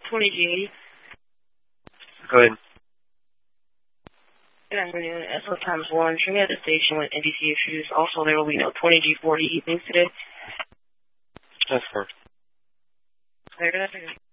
20G80. Go ahead. Good afternoon. SO times 1. Show me at the station with NDC issues. Also, there will be no 20G40 evenings today. That's correct. Good afternoon.